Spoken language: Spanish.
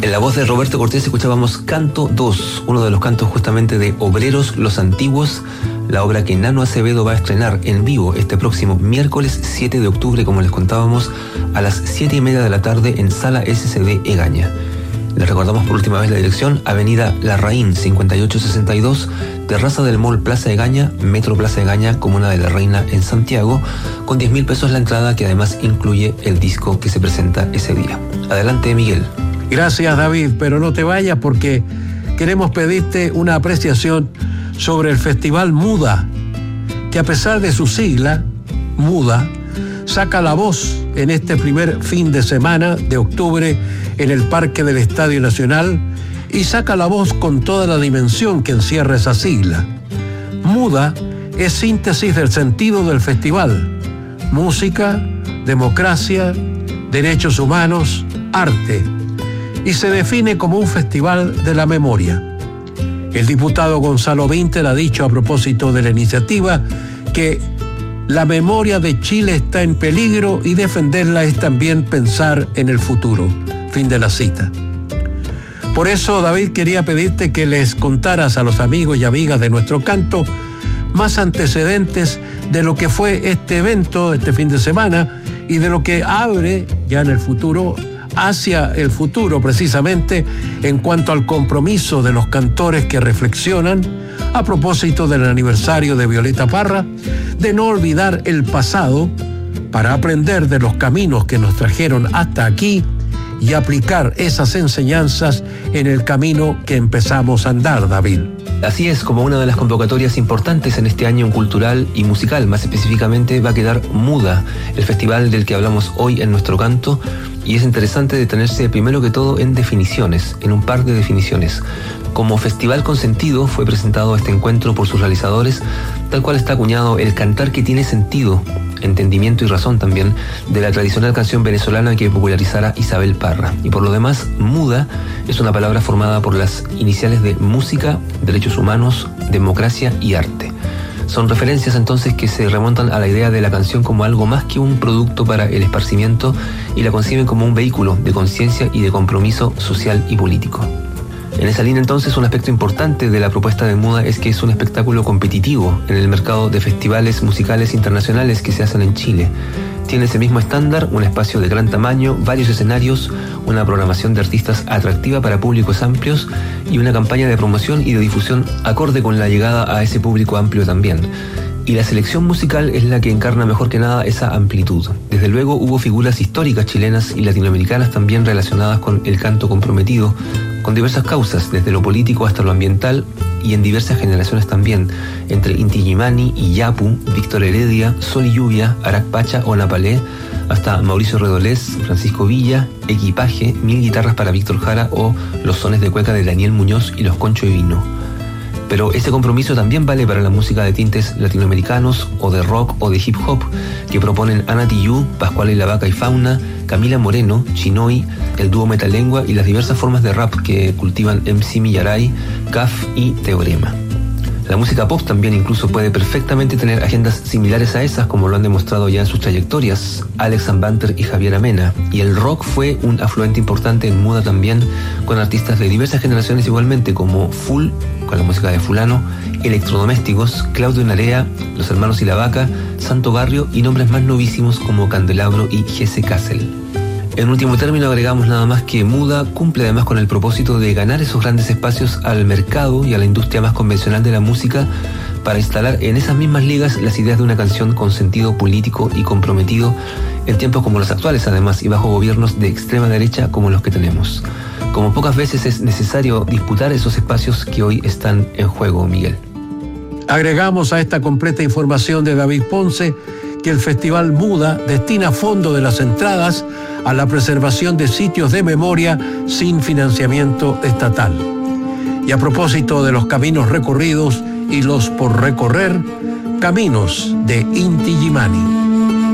En la voz de Roberto Cortés escuchábamos Canto 2, uno de los cantos justamente de Obreros Los Antiguos, la obra que Nano Acevedo va a estrenar en vivo este próximo miércoles 7 de octubre, como les contábamos, a las 7:30 de la tarde en Sala SCD Egaña. Les recordamos por última vez la dirección: Avenida Larraín 5862, terraza del Mall Plaza Egaña, Metro Plaza Egaña, Comuna de la Reina en Santiago, con 10.000 pesos la entrada, que además incluye el disco que se presenta ese día. Adelante, Miguel. Gracias, David, pero no te vayas porque queremos pedirte una apreciación sobre el Festival Muda, que a pesar de su sigla, Muda, saca la voz en este primer fin de semana de octubre en el Parque del Estadio Nacional y saca la voz con toda la dimensión que encierra esa sigla. Muda es síntesis del sentido del festival: música, democracia, derechos humanos, arte, y se define como un festival de la memoria. El diputado Gonzalo Vinter ha dicho a propósito de la iniciativa que la memoria de Chile está en peligro y defenderla es también pensar en el futuro. Fin de la cita. Por eso, David, quería pedirte que les contaras a los amigos y amigas de Nuestro Canto más antecedentes de lo que fue este evento, este fin de semana, y de lo que abre ya en el futuro, hacia el futuro precisamente, en cuanto al compromiso de los cantores que reflexionan a propósito del aniversario de Violeta Parra, de no olvidar el pasado para aprender de los caminos que nos trajeron hasta aquí y aplicar esas enseñanzas en el camino que empezamos a andar, David. Así es, como una de las convocatorias importantes en este año cultural y musical, más específicamente, va a quedar Muda, el festival del que hablamos hoy en Nuestro Canto, y es interesante detenerse primero que todo en definiciones, en un par de definiciones. Como festival con sentido fue presentado este encuentro por sus realizadores, tal cual está acuñado el cantar que tiene sentido, entendimiento y razón también, de la tradicional canción venezolana que popularizara Isabel Parra. Y por lo demás, Muda es una palabra formada por las iniciales de música, derechos humanos, democracia y arte. Son referencias entonces que se remontan a la idea de la canción como algo más que un producto para el esparcimiento, y la conciben como un vehículo de conciencia y de compromiso social y político. En esa línea entonces, un aspecto importante de la propuesta de Muda es que es un espectáculo competitivo en el mercado de festivales musicales internacionales que se hacen en Chile. Tiene ese mismo estándar, un espacio de gran tamaño, varios escenarios, una programación de artistas atractiva para públicos amplios y una campaña de promoción y de difusión acorde con la llegada a ese público amplio también. Y la selección musical es la que encarna mejor que nada esa amplitud. Desde luego hubo figuras históricas chilenas y latinoamericanas también relacionadas con el canto comprometido, con diversas causas, desde lo político hasta lo ambiental, y en diversas generaciones también, entre Inti Illimani y Yapu, Víctor Heredia, Sol y Lluvia, Arac Pacha o Napalé, hasta Mauricio Redolés, Francisco Villa, Equipaje, 1000 guitarras para Víctor Jara o los sones de cueca de Daniel Muñoz y los Concho y Vino. Pero ese compromiso también vale para la música de tintes latinoamericanos o de rock o de hip hop que proponen Ana Tijoux, Pascuala y la Vaca y Fauna, Camila Moreno, Chinoy, el dúo Metalengua y las diversas formas de rap que cultivan MC Millaray, CAF y Teorema. La música pop también incluso puede perfectamente tener agendas similares a esas, como lo han demostrado ya en sus trayectorias Alex Banter y Javier Amena. Y el rock fue un afluente importante en Muda también, con artistas de diversas generaciones igualmente, como Full, con la música de Fulano, Electrodomésticos, Claudio Narea, Los Hermanos y la Vaca, Santo Barrio y nombres más novísimos como Candelabro y Jesse Kassel. En último término, agregamos nada más que Muda cumple además con el propósito de ganar esos grandes espacios al mercado y a la industria más convencional de la música para instalar en esas mismas ligas las ideas de una canción con sentido político y comprometido en tiempos como los actuales además y bajo gobiernos de extrema derecha como los que tenemos. Como pocas veces es necesario disputar esos espacios que hoy están en juego, Miguel. Agregamos a esta completa información de David Ponce que el Festival Muda destina fondo de las entradas a la preservación de sitios de memoria sin financiamiento estatal. Y a propósito de los caminos recorridos y los por recorrer, caminos de Inti Illimani.